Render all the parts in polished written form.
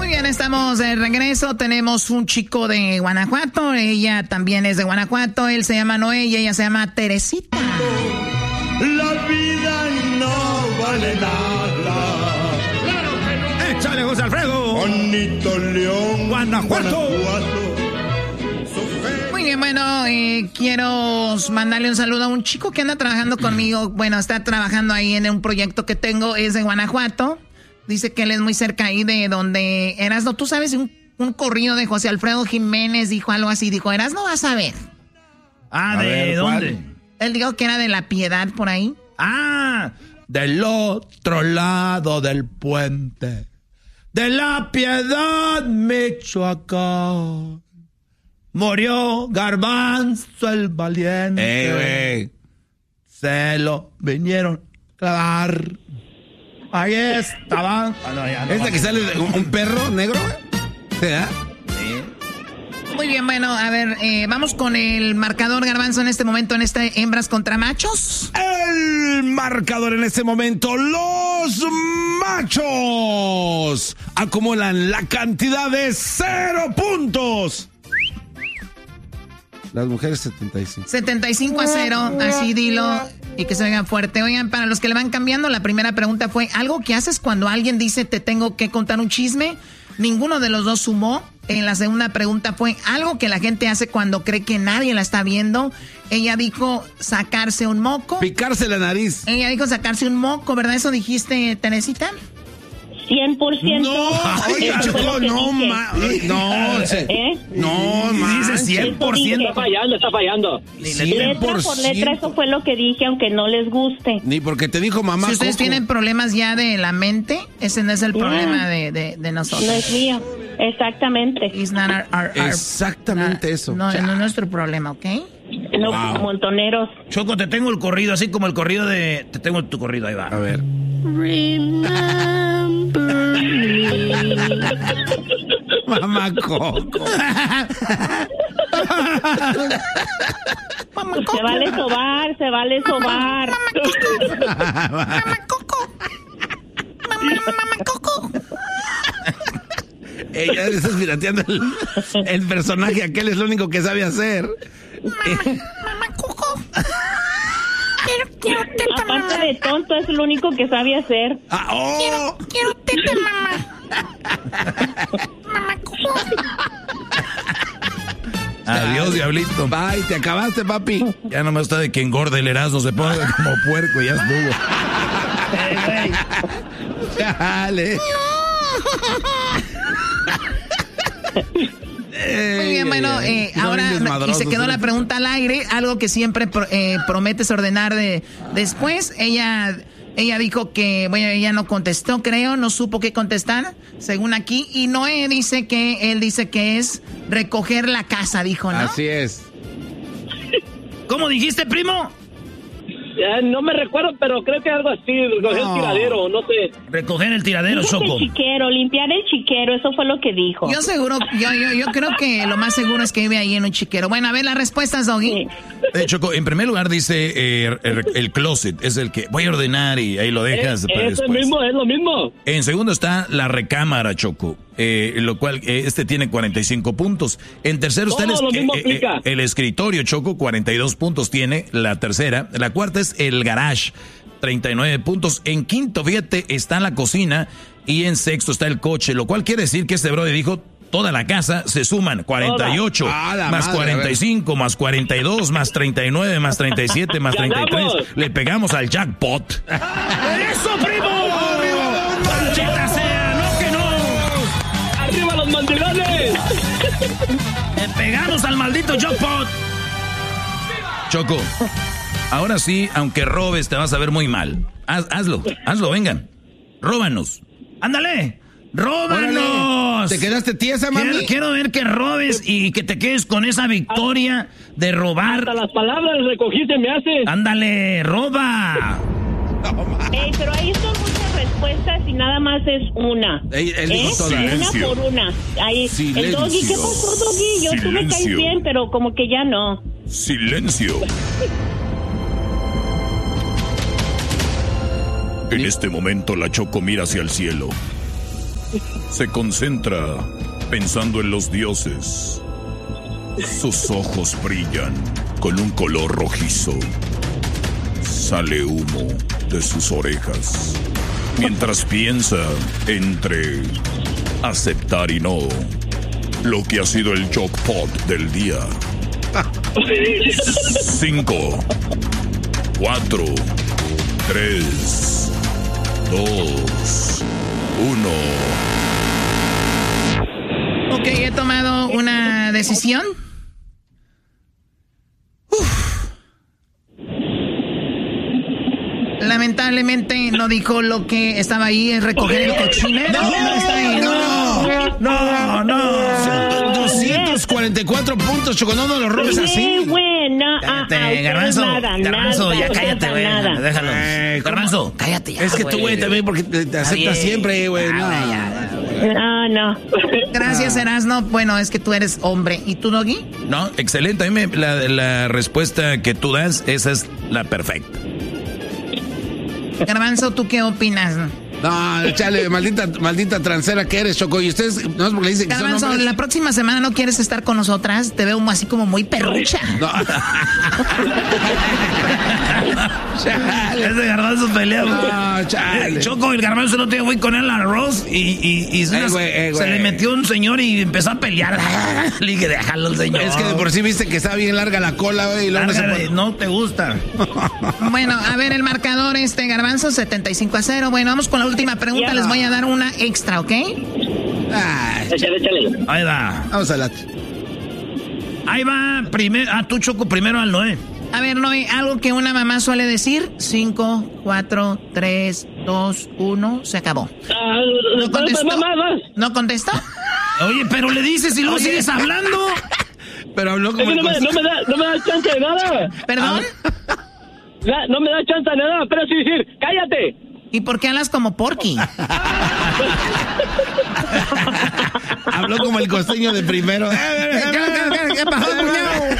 Muy bien, estamos de regreso. Tenemos un chico de Guanajuato. Ella también es de Guanajuato. Él se llama Noé y ella se llama Teresita. La vida no vale nada. ¡Claro que no! ¡Échale, José Alfredo! Bonito León, Guanajuato. Muy bien, bueno, quiero mandarle un saludo a un chico que anda trabajando conmigo. Bueno, está trabajando ahí en un proyecto que tengo. Es de Guanajuato. Dice que él es muy cerca ahí de donde Erasmo. Tú sabes, un corrido de José Alfredo Jiménez dijo algo así. Dijo, Erasmo, vas a ver. Ah, ¿de dónde? ¿Cuál? Él dijo que era de La Piedad, por ahí. Ah, del otro lado del puente. De La Piedad, Michoacán. Murió Garbanzo el valiente. Se lo vinieron a clavar. Ahí estaban. ¿Esta que sale un perro negro? ¿Verdad? Muy bien, bueno, a ver, vamos con el marcador, Garbanzo, en este momento, en este hembras contra machos. El marcador en este momento, los machos acumulan la cantidad de 0 puntos. Las mujeres 75. 75-0, así dilo, y que se oiga fuerte. Oigan, para los que le van cambiando, la primera pregunta fue, ¿algo que haces cuando alguien dice te tengo que contar un chisme? Ninguno de los dos sumó. En la segunda pregunta fue algo que la gente hace cuando cree que nadie la está viendo. Ella dijo sacarse un moco. Picarse la nariz. Ella dijo sacarse un moco, ¿verdad? ¿Eso dijiste, Teresita? 100%. No, oye, Choco, no, no, dice 100%. Está fallando. Letra por letra, eso fue lo que dije, aunque no les guste. Ni porque te dijo mamá. Si ustedes tienen problemas ya de la mente, ese no es el problema de nosotros. No es mío, exactamente. It's not exactamente eso. No, no es nuestro problema, ¿ok? No, montoneros. Choco, te tengo el corrido, así como el corrido de... Te tengo tu corrido, ahí va. A ver. Mamá Coco. Se vale sobar, se vale sobar. Mamá Coco. Mamá Coco. Ella está pirateando el personaje, aquel es lo único que sabe hacer. Mamá Coco. Quiero teta, mamá. Aparte de tonto, es lo único que sabe hacer. Quiero teta, mamá. Mamá Coco. Adiós, diablito. Bye, te acabaste, papi. Ya nomás está de que engorde el Erasmo, se ponga como puerco y ya estuvo. Dale. Muy bien, bueno, ahora y se quedó la pregunta al aire, algo que siempre prometes ordenar después. Ella dijo que, bueno, ella no contestó, creo, no supo qué contestar, según aquí. Y Noé él dice que es recoger la casa, dijo, ¿no? Así es. ¿Cómo dijiste, primo? No me recuerdo, pero creo que algo así, recoger el tiradero, no sé. Recoger el tiradero, Choco. El chiquero, limpiar el chiquero, eso fue lo que dijo. Yo creo que lo más seguro es que vive ahí en un chiquero. Bueno, a ver las respuestas, Doggy. Choco, en primer lugar dice el closet, es el que voy a ordenar y ahí lo dejas para después. Es lo mismo. En segundo está la recámara, Choco, lo cual este tiene 45 puntos. En tercero está el escritorio, Choco, 42 puntos tiene la tercera. La cuarta es el garage, 39 puntos. En quinto, fíjate, está la cocina. Y en sexto está el coche, lo cual quiere decir que este brother dijo toda la casa se suman 48, más 45, más 42, más 39, más 37, más 33. Le pegamos al jackpot. ¡Eso, primo! ¡Maldita sea! ¡No que no! ¡Arriba los mandilones! Le pegamos al maldito jackpot. Choco, ahora sí, aunque robes, te vas a ver muy mal. Hazlo, vengan. Róbanos. ¡Ándale! ¡Róbanos! Órale. ¿Te quedaste tiesa, mami? Quiero ver que robes y que te quedes con esa victoria de robar. Hasta las palabras recogiste me hace. ¡Ándale, roba! Pero ahí son muchas respuestas y nada más es una. Él dijo todas. Una por una. Ahí, el Doggy, ¿qué pasó, Doggy? Tú me caes bien, pero como que ya no. Silencio. En este momento la Choco mira hacia el cielo Se concentra pensando en los dioses. Sus ojos brillan con un color rojizo. Sale humo de sus orejas. Mientras piensa entre aceptar y no lo que ha sido el jackpot del día. 5, 4, 3, 2, 1. Ok, he tomado una decisión. Lamentablemente no dijo lo que estaba ahí, es recoger el cochinero. No está ahí, no. 244 puntos, Choco, no los robes así. Bueno, Garbanzo, ya cállate, güey. Déjalo. Garbanzo, cállate ya. Es que tú, güey, también, porque te aceptas siempre, güey. No. Gracias, Erasno. Bueno, es que tú eres hombre. ¿Y tú, Doggy? No, excelente. A mí la respuesta que tú das, esa es la perfecta. Garbanzo, ¿tú qué opinas? No, chale, maldita transera que eres, Choco. Y ustedes, no es porque le dicen que Garbanzo, son hombres. la próxima semana no quieres estar con nosotras. Te veo así como muy perrucha. No. Chale. Ese Garbanzo pelea. No, chale. Choco, el Garbanzo no tiene güey con él al arroz y se le metió un señor y empezó a pelear. Le dije, déjalo el señor. Es que de por sí viste que está bien larga la cola, güey. No te gusta. Bueno, a ver el marcador, Garbanzo, 75-0. Bueno, vamos con la última pregunta. Les voy a dar una extra, ¿ok? Échale. Ahí va. Vamos a la... Ahí va. Tú, Choco, primero al Noé. A ver, Noé, algo que una mamá suele decir. 5, 4, 3, 2, 1. Se acabó. ¿No contestó? ¿No contestó? Oye, pero le dices y luego sigues hablando. Pero habló como... No me da chance de nada. ¿Perdón? No me da chance de nada, pero sí decir, cállate. ¿Y por qué hablas como Porky? Habló como el costeño de primero. ¿Qué pasó, cuñado?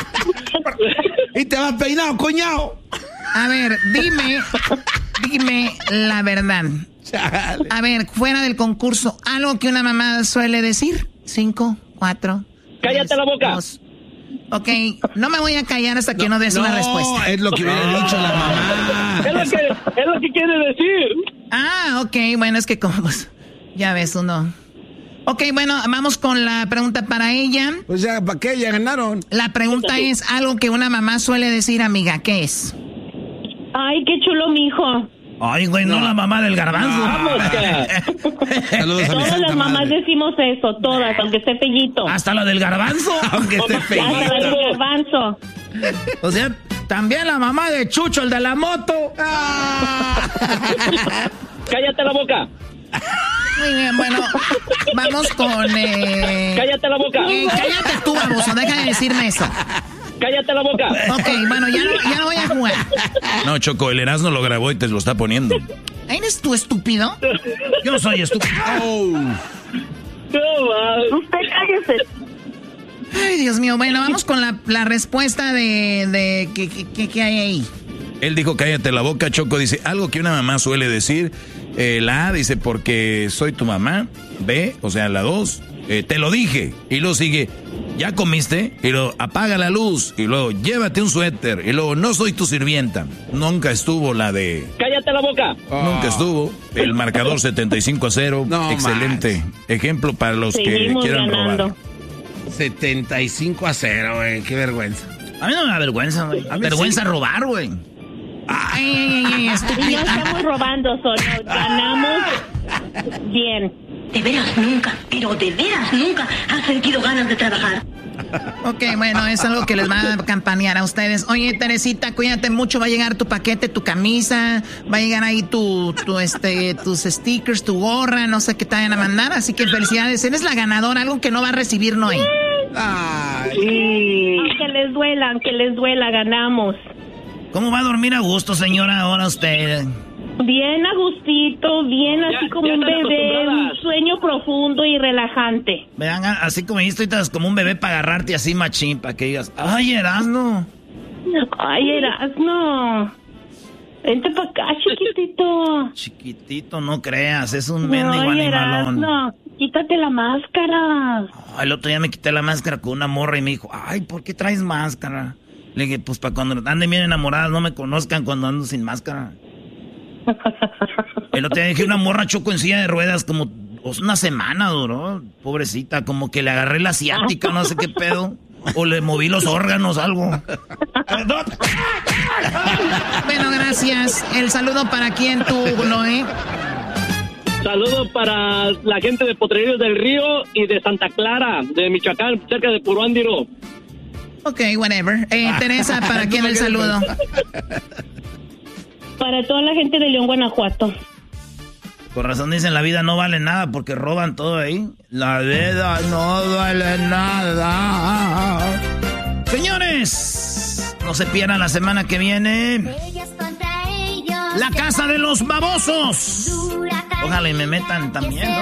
Y te vas peinado, cuñado. A ver, dime la verdad. Chale. A ver, fuera del concurso, algo que una mamá suele decir. 5, 4. Cállate la boca. 2. Ok, no me voy a callar hasta que no des una respuesta. Es lo que hubiera dicho la mamá. Es lo que quiere decir. Ah, ok, bueno, es que como pues, ya ves uno. Ok, bueno, vamos con la pregunta para ella. Pues ya, ¿para qué? Ya ganaron. La pregunta es algo que una mamá suele decir, amiga, ¿qué es? Ay, qué chulo, mijo. Ay, güey, no la mamá del Garbanzo. Vamos, Saludos a mi Todas santa las mamás madre. decimos eso, todas, aunque esté fellito. Hasta la del Garbanzo. Aunque esté Hasta la feo. del Garbanzo. O sea, también la mamá de Chucho, el de la moto. Cállate la boca. Muy bien, bueno, vamos con... Cállate la boca. cállate tú, baboso, deja de decirme eso. Cállate la boca. Ok, bueno, ya no voy a jugar. No, Choco, el Erasmo lo grabó y te lo está poniendo. ¿Eres tú estúpido? Yo soy estúpido. Usted cállese. Ay, Dios mío, bueno, vamos con la respuesta de ¿qué hay ahí? Él dijo, cállate la boca, Choco. Dice, algo que una mamá suele decir. La A dice, porque soy tu mamá. B, o sea, la 2, te lo dije. Y luego sigue, ¿ya comiste? Y luego, apaga la luz. Y luego, llévate un suéter. Y luego, no soy tu sirvienta. Nunca estuvo la de... Cállate la boca. Nunca estuvo. El marcador 75-0. No, excelente ejemplo para los Seguimos que quieran ganando. robar. 75-0, güey. Qué vergüenza. A mí no me da vergüenza, güey. Vergüenza robar, güey. Ay, Y estúpido. no estamos robando solo, ganamos bien. De veras nunca, pero de veras nunca has sentido ganas de trabajar. Ok, bueno, es algo que les va a campanear a ustedes. Oye, Teresita, cuídate mucho, va a llegar tu paquete, tu camisa, va a llegar ahí tus stickers, tu gorra, no sé qué te vayan a mandar, así que felicidades, eres la ganadora, algo que no va a recibir Noé. Aunque les duela, ganamos. ¿Cómo va a dormir a gusto, señora, ahora usted? Bien a gustito, bien así como ya un están bebé, acostumbradas. un sueño profundo y relajante. Vean, así como dijiste, ahorita como un bebé para agarrarte así machín, para que digas, ay, Erasmo. Ay, Erasno. Vente para acá, chiquitito. Chiquitito, no creas, es un mendigo animalón. No, quítate la máscara. El otro día me quité la máscara con una morra y me dijo, ay, ¿por qué traes máscara? Le dije, pues para cuando anden bien enamoradas no me conozcan cuando ando sin máscara. El otro día dije, una morra, Choco, en silla de ruedas, como una semana duró, pobrecita, como que le agarré la asiática, no sé qué pedo. O le moví los órganos, algo. Bueno, gracias. El saludo para quién tú, Noé. Saludo para la gente de Potrerillos del Río y de Santa Clara, de Michoacán, cerca de Puruándiro. Ok, whatever. Teresa, ¿para quién el saludo? Para toda la gente de León, Guanajuato. Por razón dicen, la vida no vale nada porque roban todo ahí. La vida no vale nada. Señores, no se pierdan la semana que viene La Casa de los Babosos. Ojalá y me metan también, ¿no?